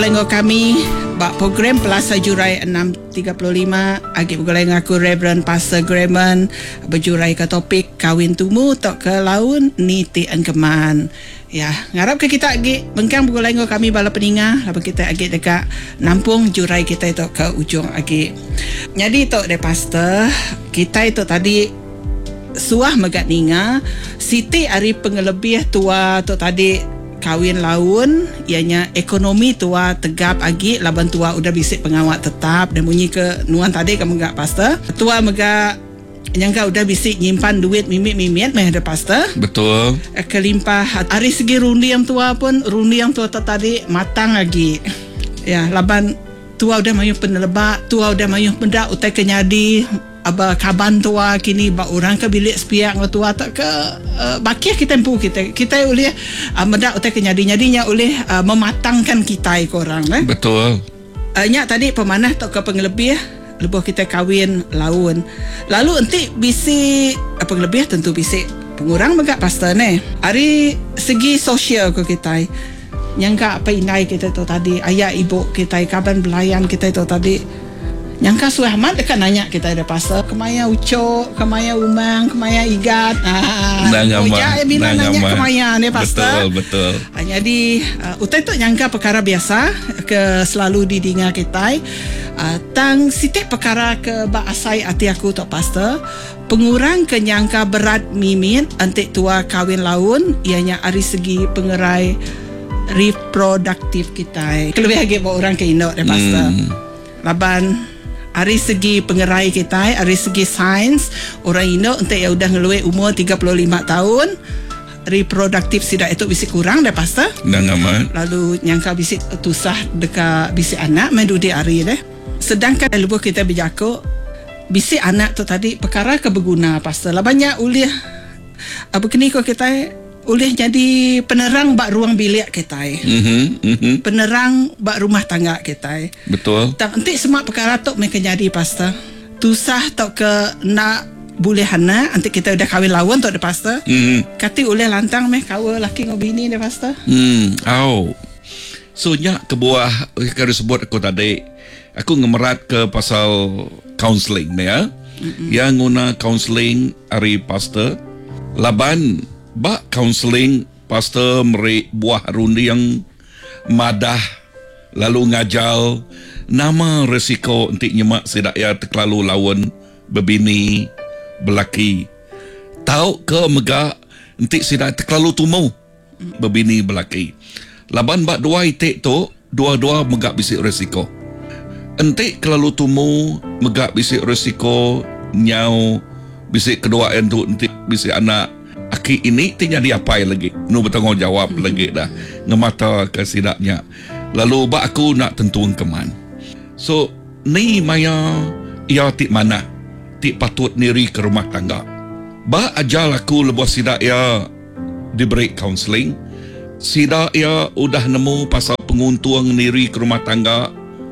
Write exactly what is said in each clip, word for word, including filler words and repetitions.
Lenggo kami bak program Pelasa Jurai enam tiga puluh lima agi bergoleng aku Reverend Pastor Grayman berjurai ke topik kawin tumu tok ke laun ni ti engkeman. Ya, ngarap ke kita agi bengkang bergoleng kami bala peninga laban kita agi dekat nampung jurai kita itu ke ujung agi. Jadi tok de pastor, kita itu tadi suah megat ninga siti ari pengelebih tua tok tadi kawin laun ianya ekonomi tua tegap agi laban tua udah bisik pengawak tetap dan bunyi ke nuan tadi kamu enggak pastor tua mega nyangka udah bisik nyimpan duit mimit-mimit meh ada pastor betul kelimpah hari segi rundi yang tua pun rundi yang tua tadi matang lagi ya laban tua udah mayuh penelebak tua udah mayuh pendak utai kenyadi aba kaban tua kini ba orang ke bilik sepiak tua tak ke uh, bakia kita tempu kita kita boleh uh, medak utai kenyadi-nyadinya oleh uh, mematangkan kita korang eh betul uh, nya tadi pemanah tak ke pengelebih lebuh kita kawin laun lalu enti bisi apa uh, pengelebih tentu bisi pengurang megak pastor ne hari segi sosial ke kita nyangka apa inai kita tu tadi ayah ibu kita kaban belayan kita tu tadi nyangka Suahmat dekat nanya kita ada pastor kemaya ucok, kemaya umang, kemaya igat. Ah, Oja bila nanya kemaya ni Betul, pastor. betul. Ah, jadi uh, utai tu nyangka perkara biasa ke selalu didinga kita. Uh, tang sitik perkara ke ba asai ati aku tok pastor. Pengurang ke nyangka berat mimit antik tua kawin laun ianya ari segi pengerai reproduktif kita. Kelebih lagi bawa orang ke Indo deh pastor. Hmm. Laban dari segi pengerai kita, dari segi sains, orang Indo untuk yang udah ngeluai umur tiga puluh lima tahun, reproduktif sidak itu bisa kurang dah pastor. Dan aman. Lalu nyangka bisa tusah dekat bisa anak mendudi hari deh. Sedangkan lebuh kita berjaku, bisa anak tu tadi perkara keberguna pastor. Lah banyak ulih apa kini kau kita boleh jadi penerang bak ruang bilik kita. Mm-hmm, mm-hmm. Penerang bak rumah tangga kita. Betul. Tak nanti semua perkara tu mereka jadi pastor. Tusah tak ke nak boleh hana nanti kita udah kawin lawan tu ada pastor. Mm-hmm. Kati boleh lantang meh kawin laki ngobini deh pastor. Hmm. Oh. So nya kebuah kalau sebut aku tadi aku ngemerat ke pasal counselling ni ya. Mm-hmm. Yang guna counselling hari pastor laban ba counselling pastor meri buah rundi yang madah lalu ngajal nama resiko untuk nyemak sedak ya terlalu lawan berbini belaki tahu ke mega untuk sedak terlalu tumu berbini belaki laban bak dua itik tu dua-dua mega bisik resiko entik terlalu tumu mega bisik resiko nyau bisik kedua entu entik bisik anak aki ini tinya diapai lagi nu bertanggungjawab hmm. lagi dah ngemata ke sidaknya lalu ba aku nak tentuan keman so ni maya ia tik mana tik patut niri ke rumah tangga ba ajal aku lebuh sidak ia diberi counselling sidak ia udah nemu pasal penguntung niri ke rumah tangga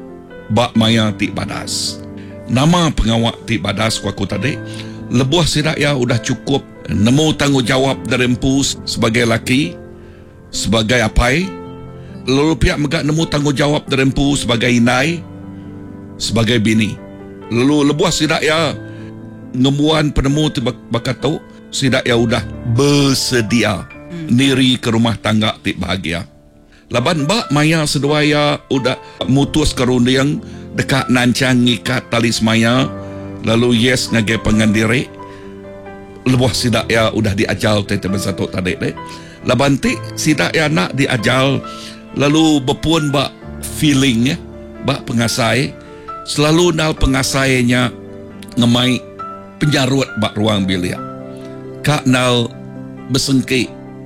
ba maya tik badas nama pengawak tik badas ku aku tadi lebuh sidak ia udah cukup nemu tanggungjawab dari empu sebagai laki sebagai apai lalu pihak megak nemu tanggungjawab dari empu sebagai inai sebagai bini lalu lebuah sidak ya ngemuan penemu tu bakat tu sidak ya udah bersedia hmm. niri ke rumah tangga tik bahagia laban bak maya sedua ya udah mutus kerundiang dekat nancang ngikat tali semaya lalu yes ngagai pengandiri lebuh sidak ya udah diajal tete bersatu tadi deh. Labanti sidak ya nak diajal lalu berpun bak feeling ya, bak pengasai selalu nal pengasainya ngemai penjarut bak ruang bilik. Kak nal besengki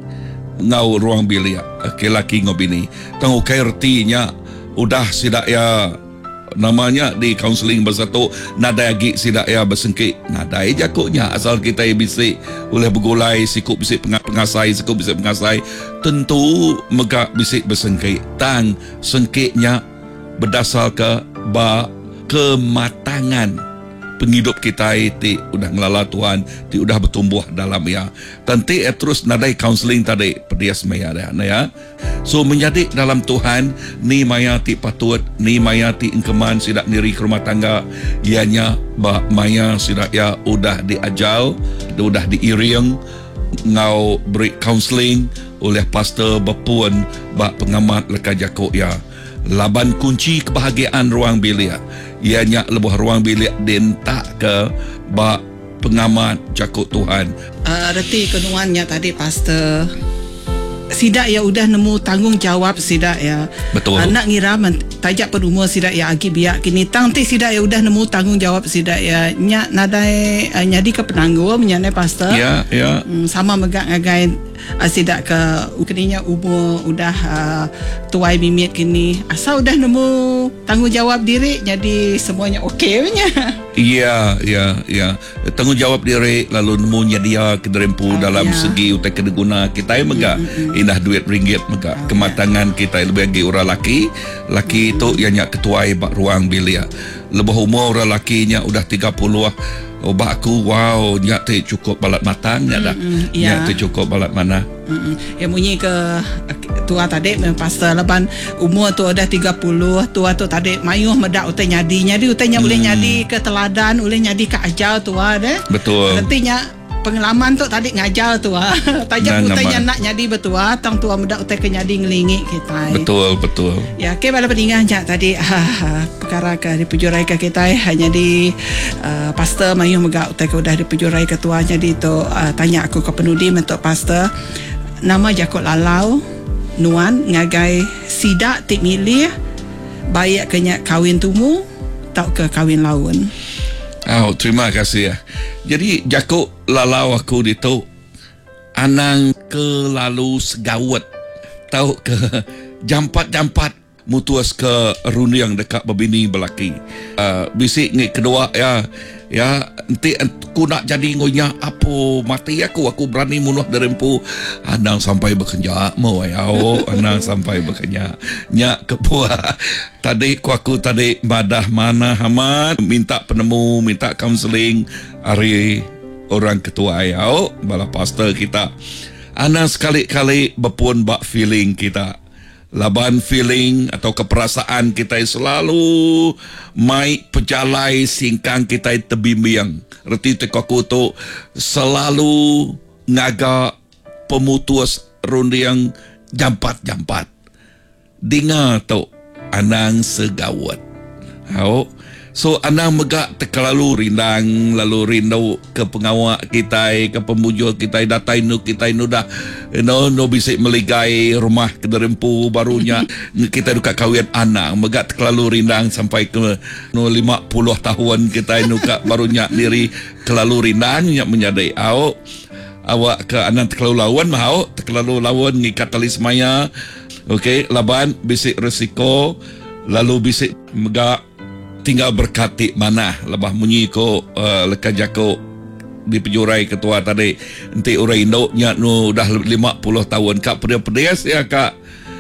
ngau ruang bilik. Ke laki ngobini. Tanggu kairtinya udah sidak ya namanya di counselling bersatu nada lagi sidak ya bersengkit nada jakuknya asal kita bisik boleh bergulai sikut bisik pengasai sikut bisik pengasai tentu megak bisik bersengkit tang sengkitnya berdasar ke ba kematangan penghidup kita ti udah ngelala Tuhan, ti udah bertumbuh dalam ya. Tanti eh, terus nadai counseling tadi pedias maya dah ya. So menjadi dalam Tuhan ni maya ti patut, ni maya ti engkeman sidak niri ke rumah tangga, ianya ba maya sidak ya udah diajau, udah diiring ngau beri counseling oleh pastor bapuan ba pengamat leka jako ya. Laban kunci kebahagiaan ruang bilik ianya lebuh ruang bilik dentak ke ba pengamat jakut Tuhan. Uh, reti kenuannya tadi pastor sidak ya udah nemu tanggungjawab sidak ya. Betul. Anak ngira men, tajak perumur sidak ya agi biak kini tang ti sidak ya udah nemu tanggungjawab sidak ya nya nadai uh, nyadi ke penanggung menyane pastor. Ya, ya. Hmm, sama megak ngagai uh, sidak ke kininya umur udah uh, tuai mimit kini asal udah nemu tanggungjawab diri jadi semuanya okey punya. Iya, iya, iya. Tanggungjawab diri lalu nemunya dia kederempu oh, dalam ya. segi utai kedeguna kita yang megak mm, mm, mm. indah duit ringgit megak oh, kematangan ya. Kita lebih lagi orang laki laki mm, itu mm. ianya ketuai bak ruang bilik lebih umur orang lakinya udah tiga puluh ah. Oh, bak aku wow nyak te cukup balat matang nyak dah. Mm, mm, nyak ya. te cukup balat mana. Mm, yang bunyi ke tua tadi pasal leban umur tu dah tiga puluh tua tu tadi mayuh medak utai nyadi nyadi utainya hmm. boleh nyadi ke teladan boleh nyadi ke ajar tua deh. Betul. Artinya pengalaman tu tadi ngajar tua. Tajak utainya nak nyadi betua tang tua medak utai ke nyadi ngelingi kita. Betul, betul. Ya, ke bala peningan jak tadi ah, perkara ke di pejurai ke kita hanya di uh, pastor mayuh megak utai ke udah di pejurai ketua jadi tu uh, tanya aku ke penudi untuk pastor nama Jakut Lalau nuan ngagai sidak tik milih baik kenyak kawin tumu tau ke kawin laun. Oh, terima kasih ya. Jadi Jakut Lalau aku itu anang ke lalu segawat tahu ke jampat-jampat mutuas ke runiang dekat berbini belaki. Uh, bisik ni kedua ya ya nanti aku nak jadi ngonya apa mati aku aku berani munuh derempu anang sampai bekerja mau ya oh anang sampai bekerja nyak kepuah tadi ku aku tadi madah mana Hamad minta penemu minta counseling hari orang ketua ya oh bala pastor kita anang sekali-kali berpun bak feeling kita laban feeling atau keperasaan kita selalu mai pejalai singkang kita terbimbing. Reti tekaku tu selalu ngaga pemutus rundiang jampat-jampat. Dinga tu anang segawat. Hau. So anang megak terlalu rindang lalu rindu ke pengawak kita ke pemujul kita datai nu kita nu dah no no bisik meligai rumah kederempu barunya kita duka kawin anak megak terlalu rindang sampai ke no lima puluh tahun kita nu ka barunya diri terlalu rindang nya menyadai au awak ke anak terlalu lawan mau terlalu lawan ngikat tali semaya okey laban bisik resiko lalu bisik megak tinggal berkati mana lebah munyi ko uh, leka jako di pejurai ketua tadi nanti orang Indo nya nu dah lima puluh tahun kak pedas-pedas ya kak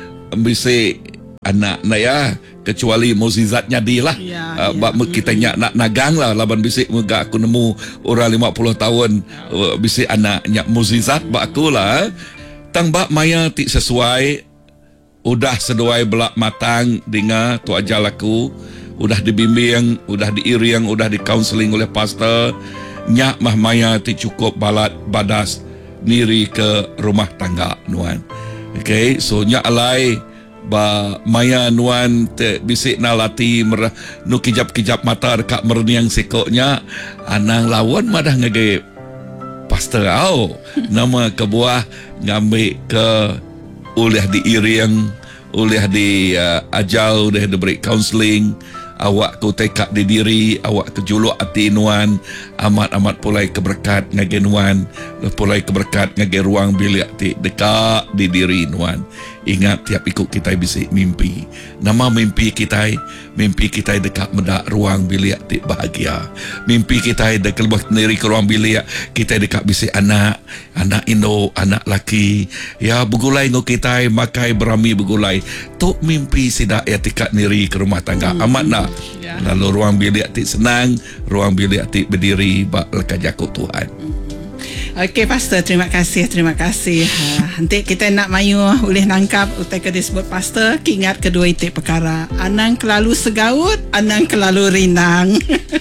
bisi anak na ya kecuali mukjizatnya dia lah ya, uh, ya. Kita nya nak nagang lah laban bisi muga aku nemu orang lima puluh tahun uh, bisi anak nya mukjizat bak aku lah tang bak maya ti sesuai udah sesuai belak matang dengan tu ajal aku udah dibimbing, udah diiring, udah di counseling oleh pastor nyak mah maya ti cukup balat badas niri ke rumah tangga nuan. Okay, so nyak alai ba maya nuan te bisik nalati mer, nu kijap-kijap mata dekat merniang sekoknya anang lawan madah ngage pastor au nama kebuah ngambil ke oleh diiring oleh di uh, ajal oleh diberi counseling awak ku tekak di diri awak kejuluk hati nuan amat-amat pulai keberkat ngage nuan pulai keberkat ngage ruang bilik ti dekat di diri nuan Ingat tiap ikut kita bisa mimpi. Nama mimpi kita, mimpi kita dekat medak ruang bilik ti bahagia. Mimpi kita dekat lebih neri ke ruang bilik, kita dekat bisa anak, anak Indo, anak laki. Ya begulai ngo kita makai berami begulai. Tok mimpi sidak ya tikat neri ke rumah tangga. Hmm. Amat nak. Ya. Lalu ruang bilik ti senang, ruang bilik ti berdiri bak lekat jakut Tuhan. Okey Pastor, terima kasih, terima kasih. Ha, nanti kita nak mayu boleh nangkap utai ke disebut Pastor, ingat kedua itu perkara. Anang kelalu segaut, anang kelalu rindang.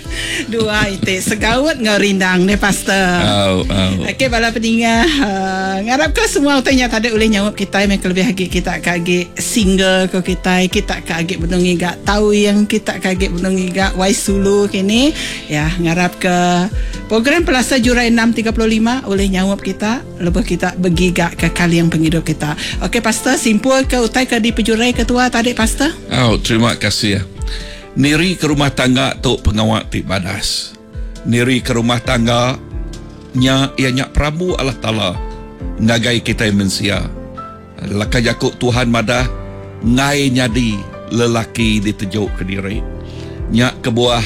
Dua itu segaut ngau rindang ni Pastor. Oh, oh. Okey bala pendengar, uh, ngarap ke semua utainya tadi boleh jawab kita yang lebih lagi kita kagi single ke kita, kita kagi benungi gak tahu yang kita kagi benungi gak waisulu kini. Ya, ngarap ke program Plaza Jurai enam tiga puluh lima oleh nyawab kita, lepas kita bergigak ke kali yang penghidup kita. Okey Pastor, simpul ke utai ke di pejurai ketua tadi Pastor? Oh, terima kasih ya. Niri ke rumah tangga tok pengawak ti badas. Niri ke rumah tangga nya ia nyak Prabu Allah Taala ngagai kita mensia. Laka jakuk Tuhan madah ngai nyadi lelaki ditejuk ke diri. Nyak ke buah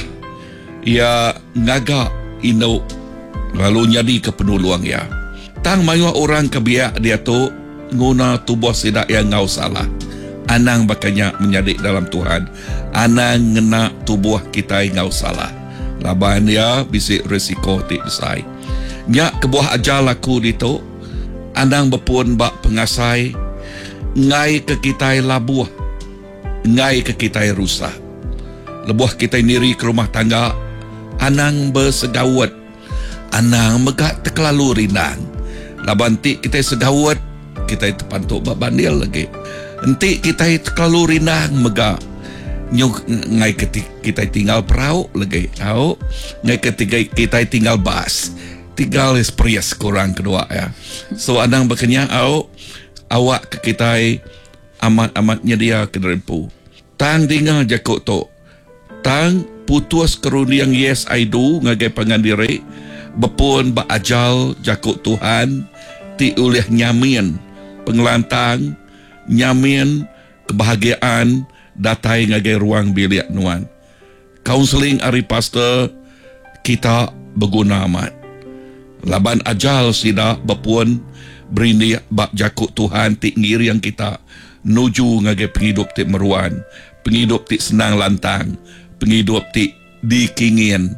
ia ngagak ino lalu nyadi ke penolong ya. Tang mayu orang kebiak dia tu nguna tubuh sidak yang ngau salah. Anang bakanya menjadi dalam Tuhan. Anang ngena tubuh kita yang ngau salah. Laban dia bisik resiko ti besai. Nyak kebuah ajal aku dito. Anang berpun bak pengasai. Ngai ke kita labuh. Ngai ke kita rusak. Lebuh kita niri ke rumah tangga. Anang bersegawat. Anang megak terkelalu rindang. Laban ti kita segawat, kita terpantuk bak bandil lagi. Enti kita terkelalu rindang megak. Nyuk ngai ketika kita tinggal perahu lagi. Au ngai ketika kita tinggal bas. Tinggal esprias kurang kedua ya. So anang berkenya au awak ke kita amat-amatnya dia kenerempu. Tang dengar jakut to. Tang putus keruni yang yes I do ngagai pangandiri. Bepun ba ajal jakut Tuhan ti oleh nyamin pengelantang nyamin kebahagiaan datai ngagai ruang bilik nuan. Counseling ari Pastor kita berguna amat. Laban ajal sida bepun berini bak jakut Tuhan ti ngiri yang kita nuju ngagai penghidup ti meruan, penghidup ti senang lantang, penghidup ti dikingin,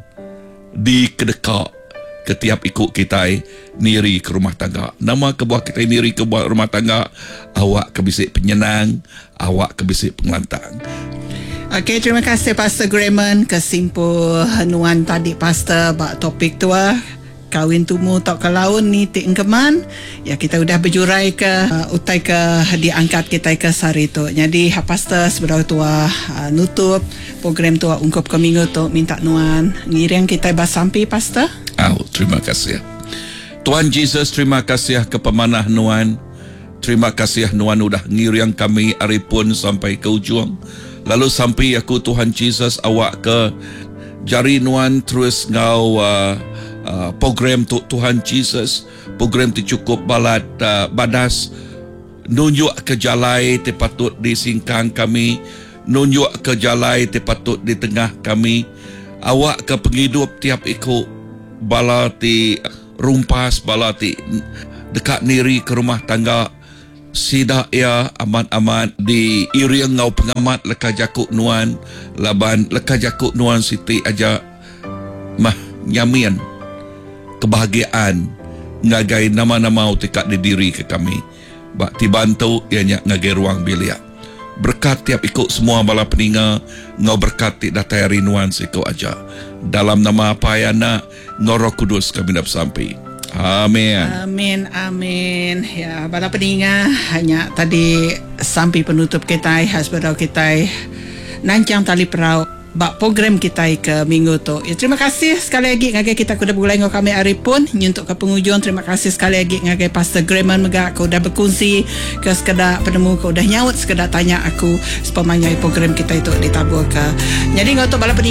dikedekak. Ketiap ikut kita niri ke rumah tangga. Nama kebuah kita niri ke rumah tangga. Awak kebisik penyenang. Awak kebisik pengelantang. Okey, terima kasih Pastor Grayman. Kesimpulan tadi Pastor bak topik tua. Kawin tumu tok ke laun ni ti engkeman. Ya kita udah berjurai ke uh, utai ke diangkat kita ke sari tu. Jadi ha Pastor seberau tua uh, nutup program tua ungkap ke minggu tu minta nuan ngirang kita bas sampai Pastor. Oh, terima kasih. Tuhan Yesus, terima kasih ke pemanah nuan. Terima kasih nuan udah ngiriang kami hari pun sampai ke ujung. Lalu sampai aku Tuhan Yesus awak ke jari nuan terus ngau uh, uh, program tu Tuhan Yesus. Program tu cukup balat uh, badas. Nunjuk ke jalai te patut disingkang kami. Nunjuk ke jalai te patut di tengah kami. Awak ke penghidup tiap ikut bala ti rumpas bala ti dekat niri ke rumah tangga sida ya amat-amat di iriang ngau pengamat leka jakuk nuan laban leka jakuk nuan siti aja mah nyamin kebahagiaan ngagai nama-nama utikat di diri ke kami bak dibantu ianya ngagai ruang bilik berkat tiap ikut semua bala peninga ngau berkat ti datai rinuan siko aja dalam nama apa yana ngau Roh Kudus kami dapat sampai. Amin. Amin, amin. Ya, bala peninga hanya tadi sampai penutup kita hasbadau kita nancang tali perau bak program kita ke minggu tu. Ya, terima kasih sekali lagi ngagai kita kuda bergulai ngau kami hari pun nyuntuk ke penghujung. Terima kasih sekali lagi ngagai Pastor Grayman megak kau dah berkongsi ke sekedar penemu kau dah nyaut sekedar tanya aku sepemanyai program kita itu ditabur ke. Jadi ngau tu bala peninga